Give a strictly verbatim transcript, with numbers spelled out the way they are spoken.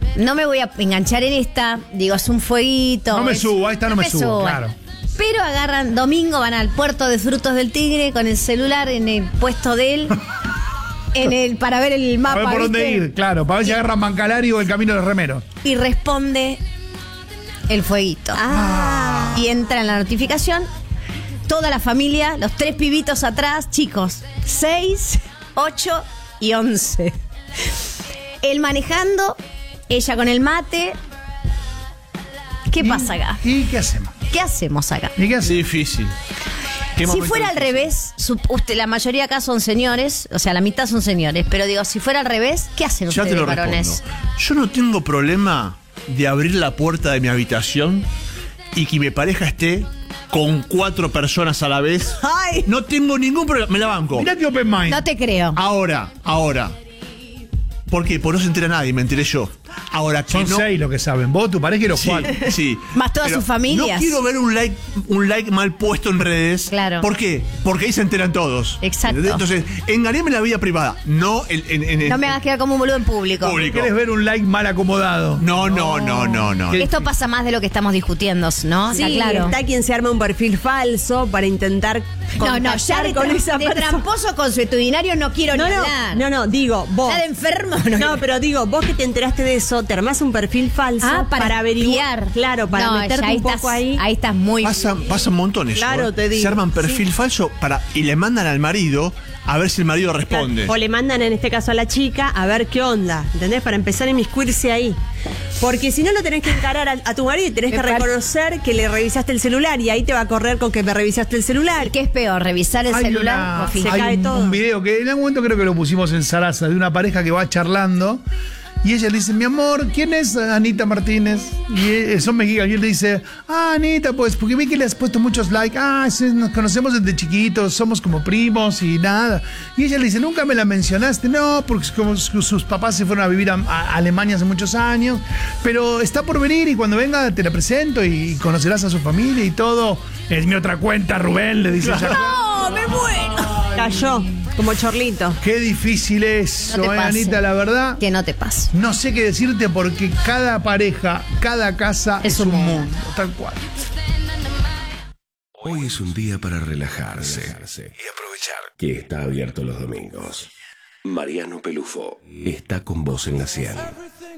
no me voy a enganchar en esta. Digo, es un fueguito. No me es, subo, a esta no, no me, me subo, suba. claro. Pero agarran, domingo van al puerto de Frutos del Tigre con el celular en el puesto de él. En el, para ver el mapa. Para ver por ¿viste? dónde ir, claro. Para ver si agarran Mancalari o el Camino de los Remeros. Y responde el fueguito. Ah. Y entra en la notificación. Toda la familia, los tres pibitos atrás, chicos, seis, ocho y once. Él manejando, ella con el mate. ¿Qué ¿Y, pasa acá? ¿Y qué hacemos? ¿Qué hacemos acá? ¿Y qué hacemos? Difícil. ¿Qué Si momento fuera al difícil? revés, su- usted, la mayoría acá son señores, o sea, la mitad son señores, pero digo, si fuera al revés, ¿qué hacen Ya te ustedes, lo varones? respondo. Yo no tengo problema de abrir la puerta de mi habitación y que mi pareja esté con cuatro personas a la vez. Ay. No tengo ningún problema, me la banco. Mirá que open mind. No te creo. Ahora, ahora. ¿Por qué? Porque no se entera nadie, me enteré yo. Ahora que Son no, seis los que saben. Vos, tu pareja y los Sí, cuatro. sí. Más todas Pero sus familias. No quiero ver un like, un like mal puesto en redes. Claro. ¿Por qué? Porque ahí se enteran todos. Exacto. Entonces, engañame la vida privada. No en, en, en- No me hagas quedar como un boludo en público. Público. ¿Querés ver un like mal acomodado? No, no, no, no, no. ¿Qué? Esto pasa más de lo que estamos discutiendo, ¿no? Sí, Está claro. está quien se arma un perfil falso para intentar No, no, ya contactar de, con tra- esa de persona. tramposo consuetudinario no quiero No, ni no, hablar. no, no, digo, vos. Ya de enfermo no, No, pero digo, vos que te enteraste de eso, te armás un perfil falso Ah, para, averiguar. espiar. Claro, para No, meterte ya ahí un poco estás, ahí. Ahí estás muy... Pasa, pasa un montón eso. Claro, ¿eh? te digo. Se arman perfil falso para y le mandan al marido a ver si el marido responde. O le mandan en este caso a la chica a ver qué onda, ¿entendés? Para empezar a inmiscuirse ahí. Porque si no lo tenés que encarar a, a tu marido y tenés Me que parece- reconocer que le revisaste el celular y ahí te va a correr con que me revisaste el celular. ¿Qué es peor, revisar el Hay celular una- o fingir? Se hay cae un, todo. un video que en algún momento creo que lo pusimos en Sarasa, de una pareja que va charlando y ella le dice, mi amor, ¿quién es Anita Martínez? Y eh, son mexicanos. Y él le dice, ah, Anita, pues porque vi que le has puesto muchos likes. Ah, sí, nos conocemos desde chiquitos, somos como primos y nada. Y ella le dice, nunca me la mencionaste. No, porque como su- sus papás se fueron a vivir a, a Alemania hace muchos años. Pero está por venir y cuando venga te la presento y conocerás a su familia y todo. Es mi otra cuenta, Rubén, le dice ella. ¡No, me muero! Cayó, como chorlito. Qué difícil es, No te eh, pase. Anita, la verdad. Que no te pase. No sé qué decirte porque cada pareja, cada casa Es es, un un mundo. mundo, tal cual. Hoy es un día para relajarse y aprovechar que está abierto los domingos. Mariano Pelufo está con vos en la cien.